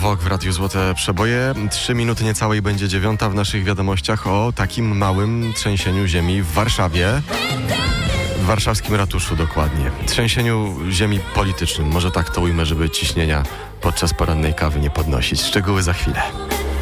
Wok w Radiu Złote Przeboje. 3 minuty niecałej będzie 9 w naszych wiadomościach o takim małym trzęsieniu ziemi w Warszawie. W warszawskim ratuszu dokładnie. Trzęsieniu ziemi politycznym. Może tak to ujmę, żeby ciśnienia podczas porannej kawy nie podnosić. Szczegóły za chwilę.